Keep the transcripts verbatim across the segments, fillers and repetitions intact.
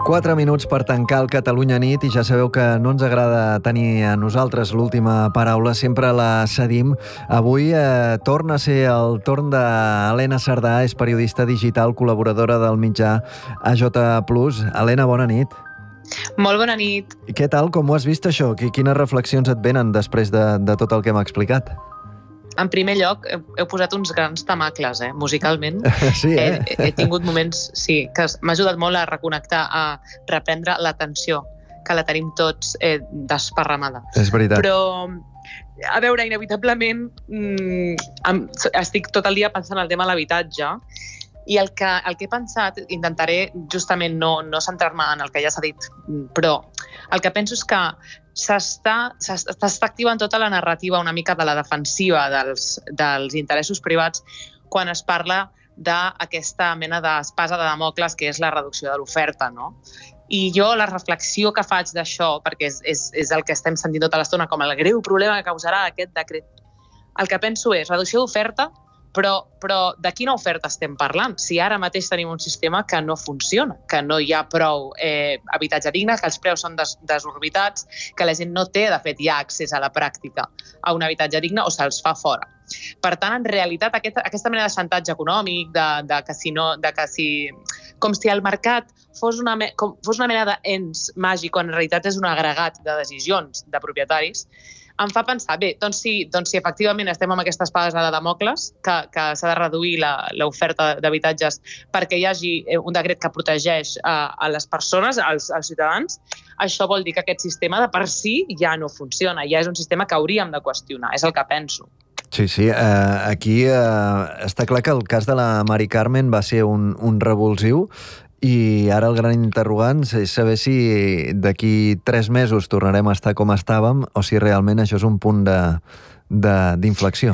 Quatre minuts per tancar el Catalunya Nit i ja sabeu que no ens agrada tenir a nosaltres l'última paraula, sempre la cedim. Avui eh, torna a ser el torn d'Helena Cerdà, és periodista digital, col·laboradora del mitjà A J plus. Helena, bona nit. Molt bona nit. I què tal, com ho has vist això? Quines reflexions et venen després de, de tot el que m'ha explicat? En primer lloc, heu posat uns grans tamacles, eh, musicalment. Sí, eh? He, he tingut moments, sí, que m'ha ajudat molt a reconnectar, a reprendre l'atenció, que la tenim tots eh, desparramada. És veritat. Però, a veure, inevitablement, mmm, estic tot el dia pensant en el tema de l'habitatge, i el que, el que he pensat, intentaré justament no, no centrar-me en el que ja s'ha dit, però el que penso és que s'està, s'està activant tota la narrativa una mica de la defensiva dels, dels interessos privats quan es parla d'aquesta mena d'espasa de Damocles que és la reducció de l'oferta, no? I jo la reflexió que faig d'això, perquè és, és, és el que estem sentint tota l'estona com el greu problema que causarà aquest decret, el que penso és reducció d'oferta, Però, però de quina oferta estem parlant? Si ara mateix tenim un sistema que no funciona, que no hi ha prou eh, habitatge digne, que els preus són des, desorbitats, que la gent no té, de fet, ja accés a la pràctica a un habitatge digne o se'ls fa fora. Per tant, en realitat, aquest, aquesta mena de xantatge econòmic, de, de que si no, de que si, com si el mercat fos una, com, fos una mena d'ens màgic, quan en realitat és un agregat de decisions de propietaris, em fa pensar, bé, doncs si, doncs si efectivament estem amb aquesta espasa de Damocles, que, que s'ha de reduir l'oferta d'habitatges perquè hi hagi un decret que protegeix a, a les persones, als, als ciutadans, això vol dir que aquest sistema de per si ja no funciona, ja és un sistema que hauríem de qüestionar, és el que penso. Sí, sí, eh, aquí eh, està clar que el cas de la Mari Carmen va ser un, un revulsiu. I ara el gran interrogant és saber si d'aquí tres mesos tornarem a estar com estàvem o si realment això és un punt d'inflexió.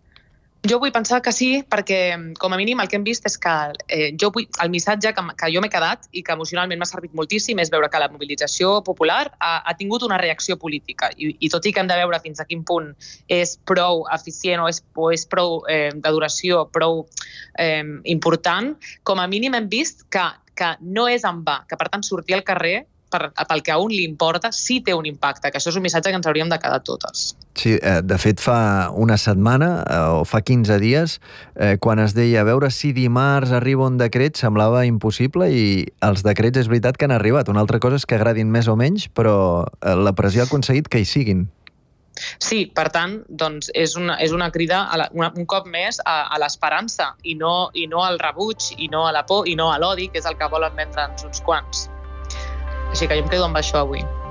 Jo vull pensar que sí, perquè com a mínim el que hem vist és que eh, jo vull, el missatge que, que jo m'he quedat i que emocionalment m'ha servit moltíssim és veure que la mobilització popular ha, ha tingut una reacció política i, i tot i que hem de veure fins a quin punt és prou eficient o és, o és prou eh, de duració, prou eh, important, com a mínim hem vist que que no és en va, que per tant sortir al carrer per, pel que a un li importa sí té un impacte, que això és un missatge que ens hauríem de quedar totes. Sí, eh, de fet fa una setmana eh, o fa quinze dies eh, quan es deia a veure si dimarts arriba un decret semblava impossible i els decrets és veritat que han arribat. Una altra cosa és que agradin més o menys, però eh, la pressió ha aconseguit que hi siguin. Sí, per tant, doncs és una, és una crida a la, una, un cop més a, a l'esperança i no, i no al rebuig i no a la por i no a l'odi, que és el que volen vendre'ns uns quants. Així que jo em quedo amb això avui.